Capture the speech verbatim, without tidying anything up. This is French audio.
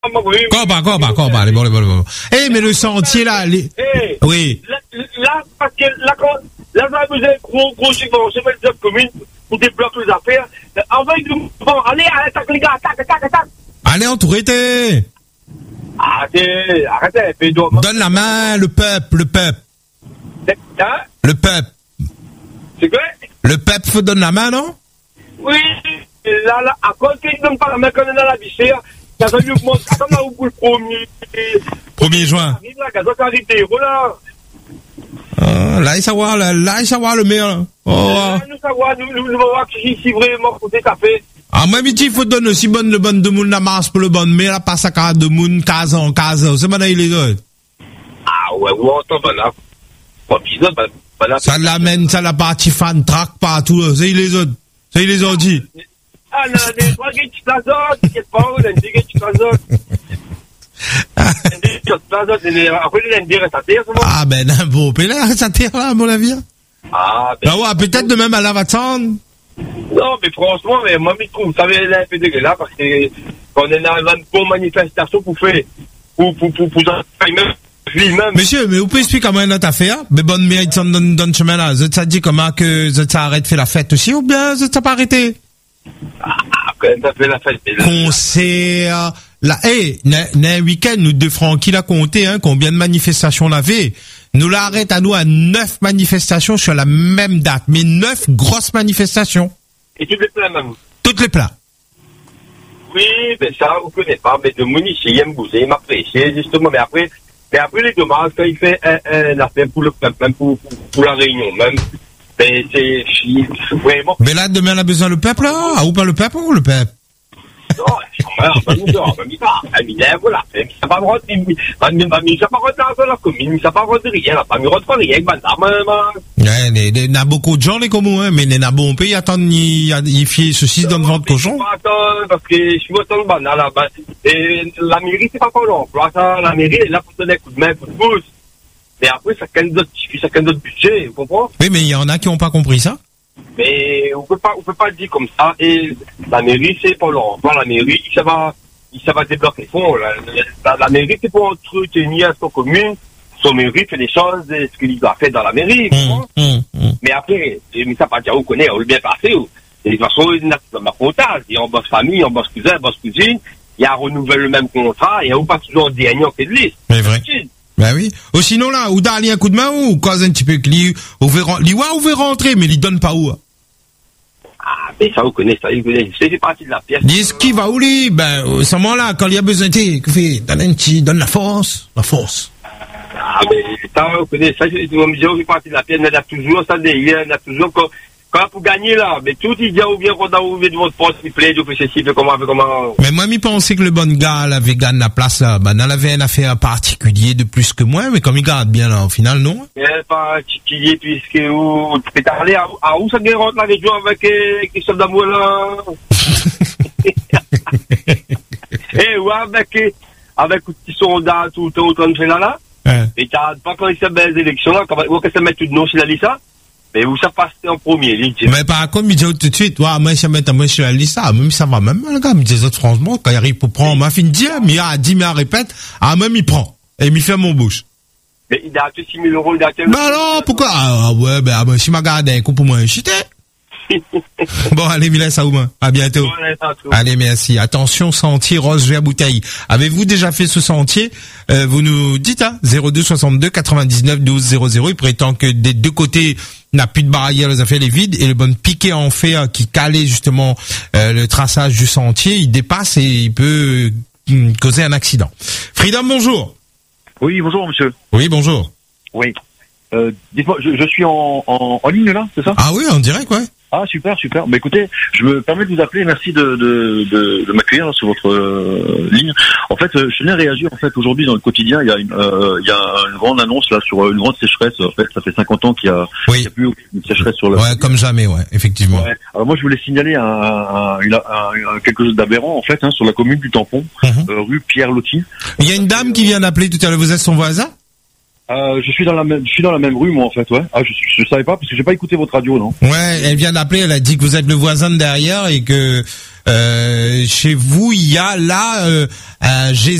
Combat, combat, combat, allez, bon, allez, bon, bon. Eh, mais le sentier, là, les... Eh, oui. Là, là, parce que là, quand, là, vous avez besoin de gros, gros subventions, mais les communes, pour débloquer les affaires, envoyez-nous, bon, allez, attaque les gars, attaque, attaque, attaque. Allez, autorité. Arrêtez, arrêtez, mais donc... Donne la main, le peuple, le peuple. Hein? Le peuple. C'est quoi? Le peuple faut donner la main, non? Oui, là, là, à cause qu'ils ne donnent pas la main quand on est dans la viscère, ça va mieux commencer, attends, là, où le premier... Premier juin. Arrive là, quand ça arrive des héros, là. Ah, là, il savoir, là, là, il savoir le maire, là. Oh. Là, nous savoir, nous, nous, nous, voir qui, si vraiment, côté café. Ah, moi, midi, il faut donner aussi bonne, le bon de moun, la masse pour le bon, mais là, pas ça, quand de moun, quinze ans, quinze ans, c'est maintenant, il est autres. Ah, ouais, ouais, attends, ben là. Pas bizarre, ben, ben là. Ça l'amène, ça la partie fan, track partout, là, c'est les autres. C'est les autres dit. Ah, là, des trois gars qui t'azotent, t'inquiète pas, là, des gars qui t'azotent. Après, il a une dire à terre, c'est bon? Ah, ben, un beau, puis là, ça terre, là, à mon avis. Ah, ben. Bah ouais, peut-être de même à la Vatsan. Non, mais franchement, mais moi, je trouve, ça va être un peu dégueulasse parce que quand on est dans une bonne manifestation pour faire, pour, pour, pour, pour, même, lui-même. Monsieur, mais vous pouvez expliquer comment on a affaire? Mais bonne mérite dans le chemin là. Vous avez dit comment que vous avez arrêté de faire la fête aussi ou bien vous n'avez pas arrêté? Ah, après, on a fait la fête. Concert, là, eh, n'a un week-end, nous deux Francky l'a compté, hein, combien de manifestations on avait. Nous l'arrête à nous à neuf manifestations sur la même date, mais neuf grosses manifestations. Et toutes les plats même? Toutes les plats. Oui, ben ça, vous connaissez pas, mais de mon ici, il aime bouger, il m'apprécie, justement, mais après, mais après les dommages, quand il fait un, un affaire pour le peuple, même pour, pour, pour la réunion, même, ben c'est, vraiment. Mais là, demain, on a besoin le peuple, là? Ah, ou pas le peuple ou le peuple? Non, on va nous dire, on va nous dire, voilà, ça va rentrer, ça va rentrer dans la commune, ça va rentrer rien, là, pas mieux rentrer rien, madame, ouais, il y a beaucoup de gens, les communs, hein, mais il y a bon pays, attendent, il fait ceci dans le ventre cochon. Attends, parce que je suis autant de banal, là, et la mairie, c'est pas pour l'emploi, ça, la mairie, elle est là pour donner un coup de main, coup de pouce. Mais après, ça a d'autres, ça a d'autres budgets, vous comprenez? Oui, mais il y en a qui n'ont pas compris ça. Mais on peut pas, on peut pas dire comme ça. Et la mairie, c'est pour l'emploi. La mairie, ça va, ça va débloquer les fonds. La, la, la mairie, c'est pour entretenir son commune. Son mairie fait les choses, ce qu'il doit faire dans la mairie. Mmh, mmh, mmh. Mais après, mais ça pas dire, on connaît, on le bien passé. Et de toute façon, il y a ma comptage. Il y a un boss famille, un boss cousin, un boss cousine. Il y a renouvelle le même contrat. Et il y a pas toujours des gagnants qui de liste. C'est vrai. Ben oui. Ou sinon là, ou d'aller un coup de main ou cause un petit peu que lui, ou veut rentrer, mais il donne pas où. Ah, mais ça, vous connaissez, ça, vous connaissez, c'est partie de la pièce. Dis ce qui va où lui, ben, au ce moment-là, quand il y a besoin de t'es, que fait, donne un petit, donne la force, la force. Ah, mais ça, vous connaissez, ça, je vous dis, partie de la pièce, il y a toujours ça derrière, il y a toujours, quand, quand pour gagner là, mais tout il dit, ou bien quand on ouvert de votre poste, il plaît, vous faites ceci, fait comment, fait comment. Mais moi, je pensais que le bon gars, là, avait gagné la place, là, ben, il avait une affaire particulière de plus que moi, mais comme il garde bien, là, au final, non? Mais pas particulier, puisque, où, tu peux parler à, à où ça rentre la région avec, euh, Christophe Damour, là? Eh, ouais, avec, avec, petits soldats, tout, tout, tout, tout, là, là. Ouais. Et t'as pas quand il s'est fait les élections, là, quand on va se mettre tout de nom sur la liste, mais où ça passe en premier, ligne. Mais par contre, il dit tout de suite, ouais, moi, je vais mettre moi sur la liste, même ça va même, le gars, il dit, franchement, quand il arrive pour prendre, ma fin de dire, mais il a dit, mais il répète, ah, même il prend. Et il fait mon bouche. Mais il a acheté six mille euros, il a acheté. Bah non, pourquoi? Ah, ouais, ben, bah, si m'a gardé un coup pour moi, chuté. Bon, allez, Milan Saouma. À bientôt. Bon, allez, merci. Attention, sentier rose à bouteille. Avez-vous déjà fait ce sentier? Euh, vous nous dites, hein, zéro deux soixante-deux quatre-vingt-dix-neuf douze zéro zéro. Il prétend que des deux côtés, n'a plus de barrière, les affaires les vides, et le bon piquet en fer qui calait justement euh, le traçage du sentier, il dépasse et il peut euh, causer un accident. Freedom, bonjour. Oui, bonjour, monsieur. Oui, bonjour. Oui. Euh, dites-moi, je, je suis en, en, en ligne là, c'est ça? Ah oui, en direct, ouais. Ah super, super. Bah écoutez, je me permets de vous appeler. Merci de de de, de m'accueillir là, sur votre euh, ligne. En fait, euh, je tenais à réagir. En fait, aujourd'hui dans le quotidien, il y a une euh, il y a une grande annonce là sur une grande sécheresse. En fait, ça fait cinquante ans qu'il y a oui. il y a plus aucune sécheresse sur le. Ouais, comme jamais, ouais, effectivement. Ouais. Alors moi, je voulais signaler un, un, un, un, un quelque chose d'aberrant en fait, hein, sur la commune du Tampon, mm-hmm. euh, rue Pierre Lotti. Il y a une dame qui vient d'appeler tout à l'heure. Vous êtes son voisin? Euh, je suis dans la même, je suis dans la même rue, moi, en fait, ouais. Ah, je, je savais pas, parce que j'ai pas écouté votre radio, non? Ouais, elle vient d'appeler, elle a dit que vous êtes le voisin de derrière et que, Euh, chez vous, il y a là euh, un G